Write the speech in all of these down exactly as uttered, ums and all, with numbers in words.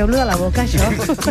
Treu-lo de la boca, això.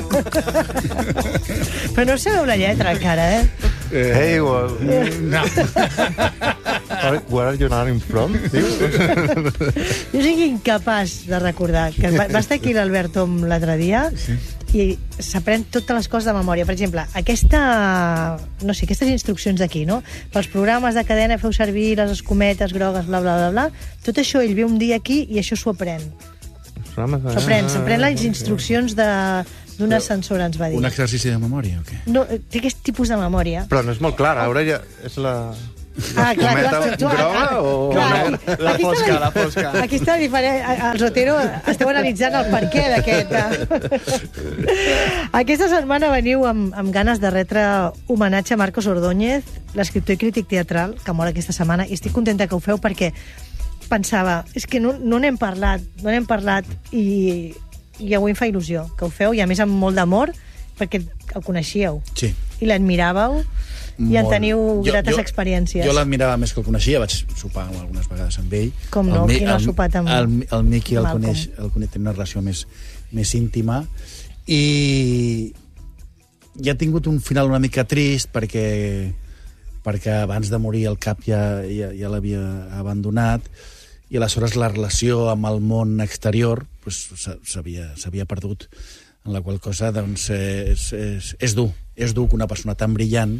Però no sabeu la lletra, encara, eh? Hey, well, No. where are you running from? Jo soc incapaç de recordar. Que va, va estar aquí l'Albert Tom l'altre dia sí. I s'aprèn totes les coses de memòria. Per exemple, aquesta, no sé, aquestes instruccions d'aquí, no? Pels programes de cadena feu servir les escometes grogues, bla, bla, bla, bla. Tot això ell ve un dia aquí i això s'ho aprèn. S'aprèn, s'aprèn les instruccions de... d'un ascensor, ens va dir. Un exercici de memòria, o què? No, té aquest tipus de memòria. Però no és molt clara, ara ja és la... Ah, clar, clar, tu, groga o... Clar, La aquí fosca, està la fosca. Aquí està la diferència. Els Otero esteu analitzant el perquè d'aquest. Aquesta setmana veniu amb, amb ganes de retre homenatge a Marcos Ordóñez, l'escriptor i crític teatral, que mor aquesta setmana, i estic contenta que ho feu perquè pensava, és que no no n'hem parlat, no n'hem parlat, i, i avui em fa il·lusió que ho feu, i a més amb molt d'amor, perquè el coneixíeu. Sí. I l'admiràveu, i en Molt. teniu Jo- grates jo- experiències. Jo l'admirava més que el coneixia, vaig sopar algunes vegades amb ell. Com no, Mi- qui no ha el- sopat amb El, el Miqui el Malcolm? coneix, el coneix, té una relació més, més íntima, i ja ha tingut un final una mica trist perquè, perquè abans de morir el cap ja, ja, ja l'havia abandonat, i aleshores la relació amb el món exterior pues, s'havia s'havia perdut, en la qual cosa doncs, és, és, és dur, és dur que una persona tan brillant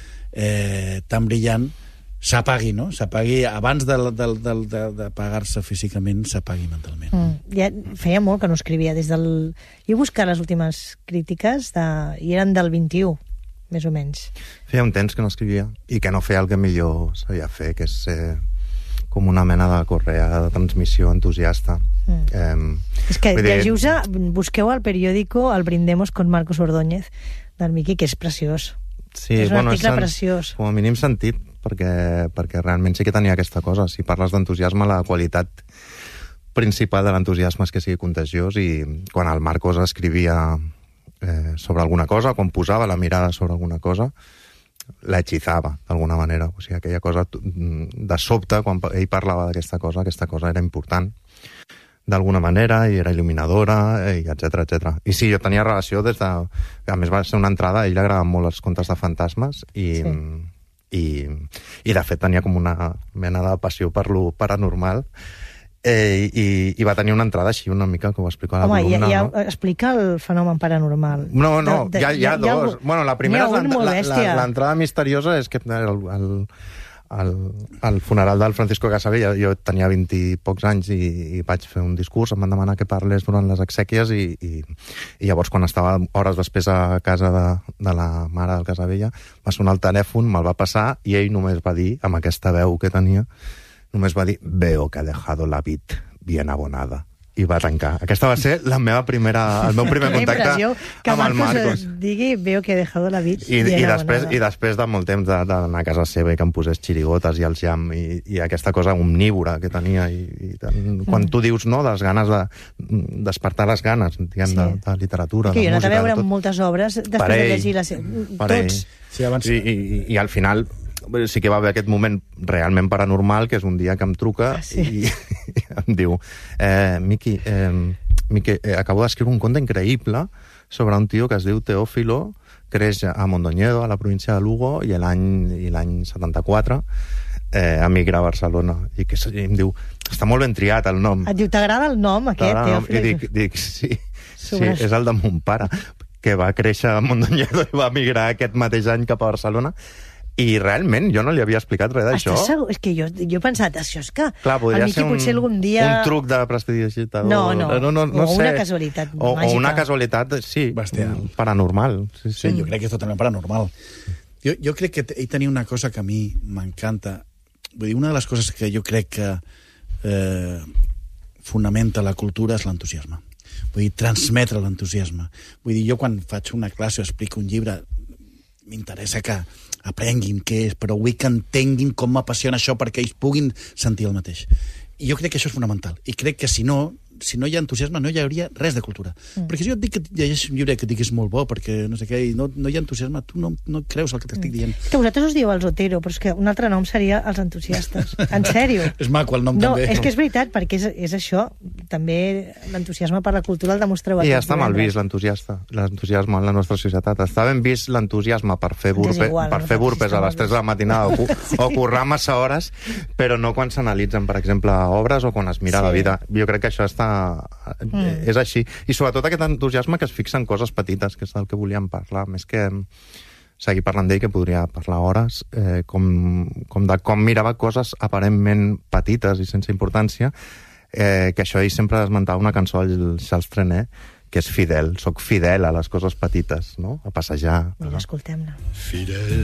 eh, tan brillant s'apagui, no? S'apagui abans d'apagar-se físicament, s'apagui mentalment. Mm, ja feia molt que no escrivia des del... Jo he buscat les últimes crítiques de... i eren del vint-i-u, més o menys. Feia un temps que no escrivia i que no feia el que millor sabia fer, que és ser com una mena de correa de transmissió entusiasta. Mm. Eh, És que vull dir- llegiu-se, busqueu al periòdico El Brindemos con Marcos Ordóñez, del Miqui, que és preciós. Sí, és un bueno, article sen- preciós. Com a mínim sentit, perquè, perquè realment sí que tenia aquesta cosa. Si parles d'entusiasme, la qualitat principal de l'entusiasme és que sigui contagiós, i quan el Marcos escrivia eh, sobre alguna cosa, quan posava la mirada sobre alguna cosa, la hechizava, d'alguna manera. O sigui, aquella cosa, de sobte, quan ell parlava d'aquesta cosa, aquesta cosa era important d'alguna manera, i era il·luminadora, i etcètera, etcètera. I sí, jo tenia relació des de... A més, va ser una entrada, a ell li agradaven molt els contes de fantasmes, i, Sí. i, i de fet tenia com una mena de passió per lo paranormal, eh, i, i va tenir una entrada així una mica, que ho explica a la Home, columna, ja, ja no? explica el fenomen paranormal. No, no, De- de- hi ha, hi ha hi ha dos. algú- Bueno, la primera n'hi ha és un molt la- la- bèstia. la- l'entrada misteriosa és que el, el, el, el funeral del Francisco Casabella, jo tenia vint i pocs anys i, i vaig fer un discurs, em van demanar que parlés durant les exèquies, i, i, i llavors quan estava hores després a casa de, de la mare del Casabella va sonar el telèfon, me'l va passar, i ell només va dir, amb aquesta veu que tenia, només va dir, veo que ha dejado la vid bien abonada. I va tancar. Aquesta va ser la meva primera, el meu primer Quina contacte impressió que amb el Marcos. eh, digui, veo que he dejado la vid I, bien i, després, abonada. I després de molt temps de- d'anar a casa seva i que em posés xirigotes i el jam, i, i aquesta cosa omnívora que tenia, i, i tant, quan Mm. tu dius, no, de les ganes de despertar les ganes, diguem, Sí. de, de literatura, Que de jo he anat a música, veure de tot. moltes obres després Per de ell, llegir les... per ell. Tots. Sí, abans... I, i, I al final sí que va haver aquest moment realment paranormal, que és un dia que em truca Ah, sí. i, i em diu, eh, Miqui, eh, Miqui eh, acabo d'escriure un conte increïble sobre un tio que es diu Teófilo, creix a Mondoñedo, a la província de Lugo, i l'any i l'any setanta-quatre eh, emigra a Barcelona. I, que, i em diu, està molt ben triat el nom. Et diu, t'agrada el nom, aquest, T'agrada el nom? Teòfil? I dic, dic sí, sí, Sobres. és el de mon pare, que va créixer a Mondoñedo i va emigrar aquest mateix any cap a Barcelona. I realment jo no li havia explicat res d'això. Estàs segur? És que jo, jo he pensat, això és que Clar, el podria Miqui ser un, potser algun dia... un truc de prestidigitador. No, no, no, no, no o sé. una casualitat o, màgica. O una casualitat, sí, Bestial. paranormal. Sí, Sí, sí. jo crec que és totalment paranormal. Jo, jo crec que ell tenia una cosa que a mi m'encanta. Vull dir, una de les coses que jo crec que eh, fonamenta la cultura és l'entusiasme. Vull dir, transmetre l'entusiasme. Vull dir, jo quan faig una classe o explico un llibre, m'interessa que aprenguin què és, però vull que entenguin com m'apassiona això perquè ells puguin sentir el mateix. I jo crec que això és fonamental. I crec que si no, si no hi ha entusiasme, no hi hauria res de cultura. Mm. Perquè si jo et dic que llegeixes un llibre que et dic que és molt bo, perquè no sé què, i no, no hi ha entusiasme, tu no, no creus el que t'estic dient. És que vosaltres us dieu els Otero, però és que un altre nom seria els entusiastes. En sèrio. És maco el nom, no, també. És que és veritat, perquè és, és això. També l'entusiasme per la cultura el demostreu. I ja està mal vist l'entusiasta, l'entusiasme en la nostra societat. Està ben vist l'entusiasme per fer, burpe, igual, per fer burpes a les tres de la matinada o, sí. o currar massa hores, però no quan s'analitzen, per exemple, obres o quan es mira sí. la vida. Jo crec que això està... Mm. És així. I sobretot aquest entusiasme que es fixa en coses petites, que és del que volíem parlar, més que seguir parlant d'ell, que podria parlar hores, eh, com, com de com mirava coses aparentment petites i sense importància, eh, que això ell sempre esmentava una cançó al Charles Trenet, que és fidel, soc fidel a les coses petites, no? A passejar. Mira, escoltem-la. Fidel